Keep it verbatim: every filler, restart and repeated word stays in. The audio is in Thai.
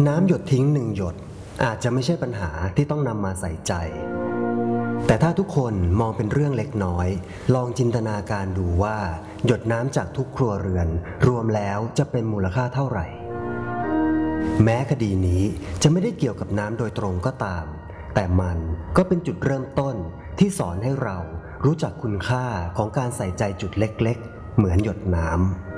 น้ำหยดทิ้งหนึ่งหยดอาจจะไม่ใช่ปัญหาที่ต้องนำมาใส่ใจแต่ถ้าทุกคนมองเป็นเรื่องเล็กน้อยลองจินตนาการดูว่าหยดน้ำจากทุกครัวเรือนรวมแล้วจะเป็นมูลค่าเท่าไหร่แม้คดีนี้จะไม่ได้เกี่ยวกับน้ำโดยตรงก็ตามแต่มันก็เป็นจุดเริ่มต้นที่สอนให้เรารู้จักคุณค่าของการใส่ใจจุดเล็กๆเหมือนหยดน้ำ